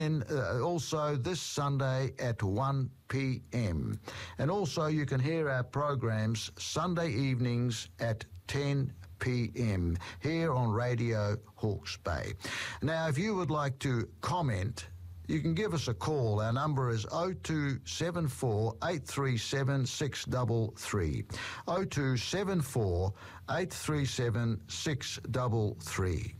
also this Sunday at 1 p.m. And also you can hear our programs Sunday evenings at 10 p.m. here on Radio Hawke's Bay. Now, if you would like to comment, you can give us a call. Our number is 0274 837 633. 0274 837 633.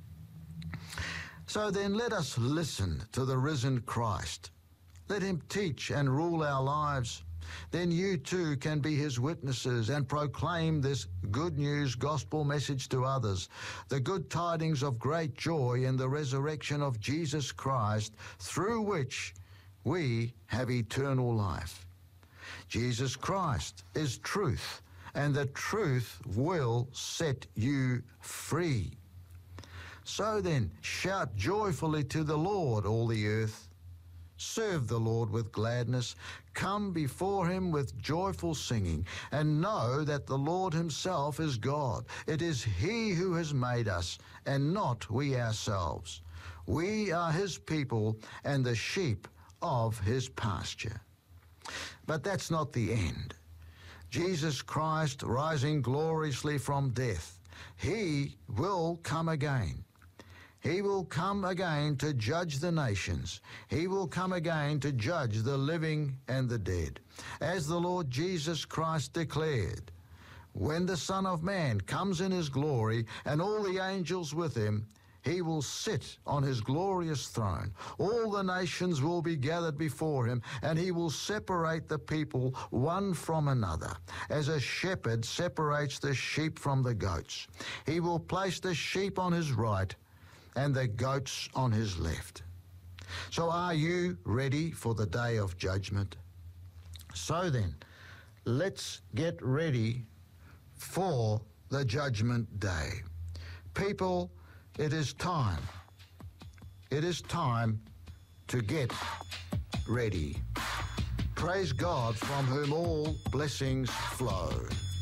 So then let us listen to the risen Christ. Let him teach and rule our lives. Then you too can be his witnesses and proclaim this good news gospel message to others, the good tidings of great joy in the resurrection of Jesus Christ, through which we have eternal life. Jesus Christ is truth, and the truth will set you free. So then, shout joyfully to the Lord, all the earth. Serve the Lord with gladness. Come before him with joyful singing, and know that the Lord himself is God. It is he who has made us, and not we ourselves. We are his people and the sheep of his pasture. But that's not the end. Jesus Christ, rising gloriously from death, he will come again. He will come again to judge the nations. He will come again to judge the living and the dead. As the Lord Jesus Christ declared, when the Son of Man comes in his glory and all the angels with him, he will sit on his glorious throne. All the nations will be gathered before him, and he will separate the people one from another, as a shepherd separates the sheep from the goats. He will place the sheep on his right and the goats on his left. So are you ready for the day of judgment? So then, let's get ready for the judgment day. People, it is time. It is time to get ready. Praise God, from whom all blessings flow.